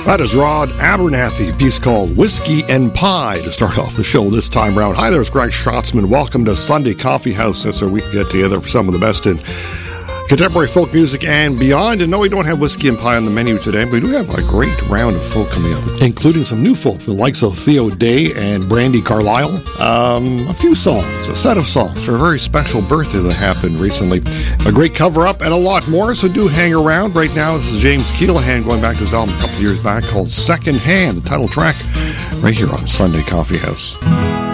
That is Rod Abernathy, a piece called Whiskey and Pie to start off the show this time around. Hi, there's Greg Schatzman. Welcome to Sunday Coffee House. That's where we can get together for some of the best in contemporary folk music and beyond. And no, we don't have whiskey and pie on the menu today, but we do have a great round of folk coming up, including some new folk, the likes of Theo Day and Brandi Carlile. A few songs, a set of songs for a very special birthday that happened recently. A great cover-up and a lot more, so do hang around. Right now, this is James Keelaghan going back to his album a couple of years back called Second Hand, the title track, right here on Sunday Coffee House.